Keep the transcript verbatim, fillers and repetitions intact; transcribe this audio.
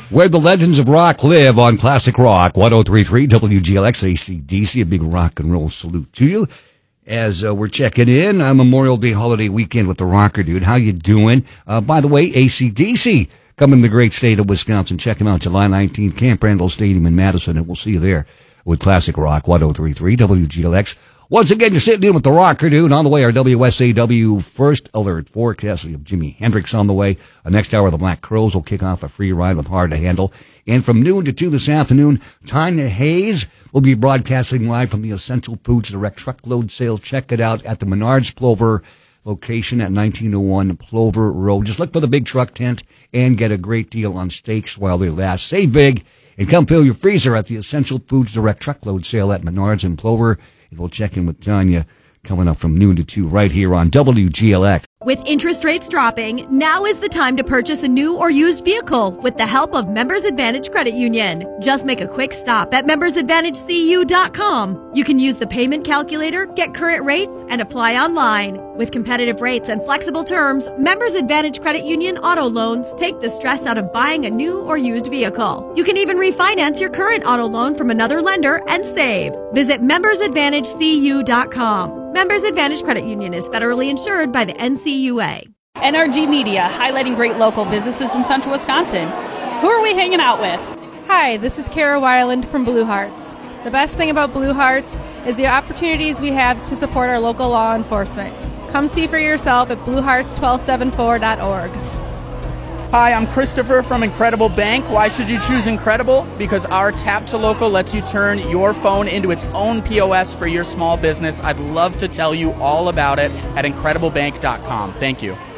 Where the legends of rock live on Classic Rock, one oh three point three W G L X A C D C. A big rock and roll salute to you as uh, we're checking in on Memorial Day holiday weekend with the Rocker Dude. How you doing? Uh, by the way, A C D C coming to the great state of Wisconsin. Check him out July nineteenth, Camp Randall Stadium in Madison, and we'll see you there with Classic Rock, one oh three point three W G L X. Once again, you're sitting in with the Rocker Dude. On the way, our W S A W First Alert forecast. We have Jimi Hendrix on the way. Uh, next hour, the Black Crowes will kick off a free ride with Hard to Handle. And from noon to two this afternoon, Tanya Hayes will be broadcasting live from the Essential Foods Direct Truckload Sale. Check it out at the Menards Plover location at nineteen oh one Plover Road. Just look for the big truck tent and get a great deal on steaks while they last. Save big and come fill your freezer at the Essential Foods Direct Truckload Sale at Menards and Plover. And we'll check in with Tanya coming up from noon to two right here on W G L X. With interest rates dropping, now is the time to purchase a new or used vehicle with the help of Members Advantage Credit Union. Just make a quick stop at members advantage c u dot com. You can use the payment calculator, get current rates, and apply online. With competitive rates and flexible terms, Members Advantage Credit Union auto loans take the stress out of buying a new or used vehicle. You can even refinance your current auto loan from another lender and save. Visit members advantage c u dot com. Members Advantage Credit Union is federally insured by the N C U A. N R G Media, highlighting great local businesses in central Wisconsin. Who are we hanging out with? Hi, this is Kara Weiland from Blue Hearts. The best thing about Blue Hearts is the opportunities we have to support our local law enforcement. Come see for yourself at blue hearts one two seven four dot org. Hi, I'm Christopher from Incredible Bank. Why should you choose Incredible? Because our Tap to Local lets you turn your phone into its own P O S for your small business. I'd love to tell you all about it at incredible bank dot com. Thank you.